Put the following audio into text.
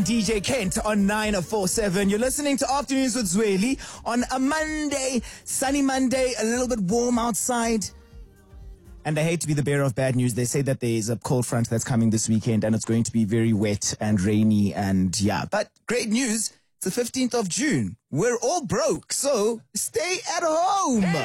DJ Kent on 947. You're listening to Afternoons with Zweli on a Monday, sunny Monday, a little bit warm outside. And I hate to be the bearer of bad news. They say that there's a cold front that's coming this weekend and it's going to be very wet and rainy and yeah. But great news, it's the 15th of June. We're all broke, so stay at home.